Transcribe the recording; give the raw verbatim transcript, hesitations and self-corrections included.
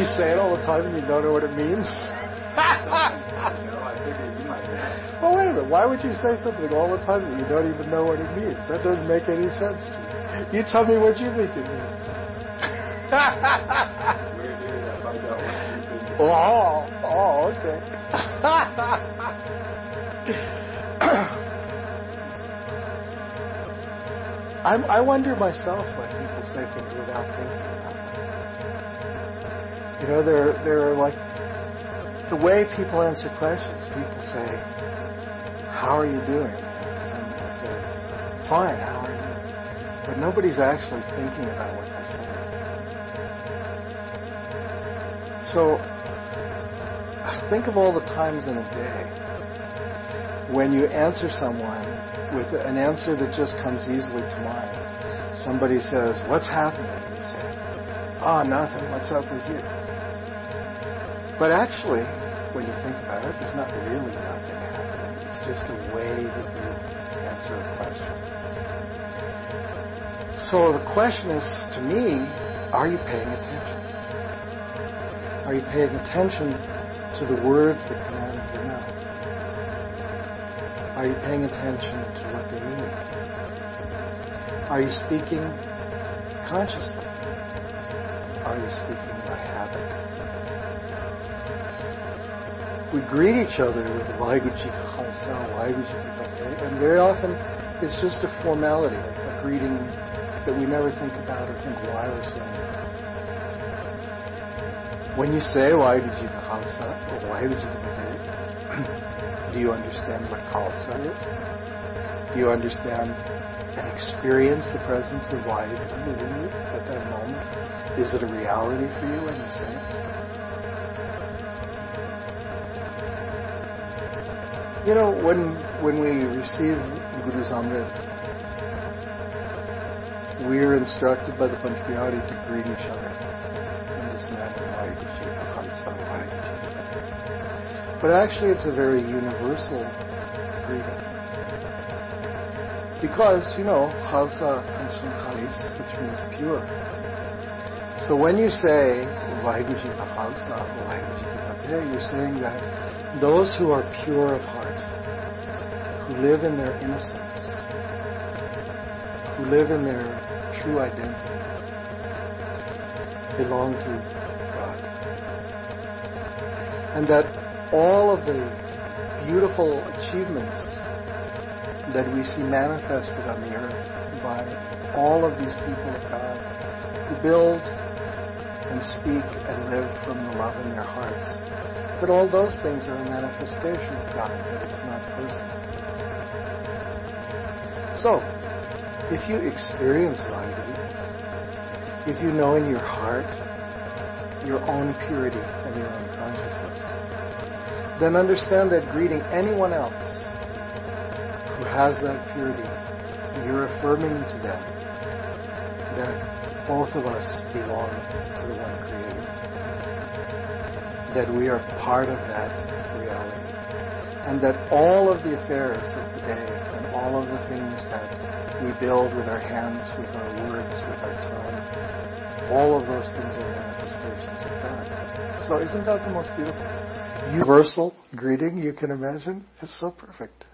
you say it all the time and you don't know what it means? Well, wait a minute. Why would you say something all the time that you don't even know what it means? That doesn't make any sense to me. You tell me what you think it means. oh, oh, okay. I, I wonder myself when people say things without thinking about them. You know, there, there are like the way people answer questions. People say, "How are you doing?" Somebody says, "Fine. How are you?" But nobody's actually thinking about what they're saying. So think of all the times in a day when you answer someone with an answer that just comes easily to mind. Somebody says, "What's happening?" And you say, "Oh, nothing. What's up with you?" But actually, when you think about it, there's not really nothing happening. It's just a way that you answer a question. So the question is, to me, are you paying attention? Are you paying attention to the words that come out of your mouth? Are you paying attention to what they mean? Are you speaking consciously? Are you speaking by habit? We greet each other with Vaheguru Ji Ka Khalsa, Vaheguru Ji Ki Fateh, and very often it's just a formality, a greeting that we never think about or think why we're saying it. When you say Vaheguru Ji Ka Khalsa or Vaheguru Ji Ki Fateh, do you understand what Khalsa is? Do you understand and experience the presence of Vaheguru within you at that moment? Is it a reality for you when you say it? You know, when when we receive Guru's Amrit, we are instructed by the Panch Bihari to greet each other in this manner, Vaheguru Ji Ka Khalsa, Vaheguru Ji Ki Fateh. But actually it's a very universal greeting. Because, you know, Khalsa comes from Khalis, which means pure. So when you say Vaheguru Ji Ka Khalsa, Vaheguru Ji Ki Fateh, you're saying that those who are pure of heart, who live in their innocence, who live in their true identity, belong to God. And that all of the beautiful achievements that we see manifested on the earth by all of these people of God who build and speak and live from the love in their hearts, that all those things are a manifestation of God, that it's not personal. So, if you experience Vaheguru, if you know in your heart your own purity and your own consciousness, then understand that greeting anyone else who has that purity, you're affirming to them that both of us belong to the one Creator, that we are part of that reality, and that all of the affairs of the day and all of the things that we build with our hands, with our words, with our tongue, all of those things are manifestations of God. So isn't that the most beautiful, universal greeting you can imagine? It's so perfect.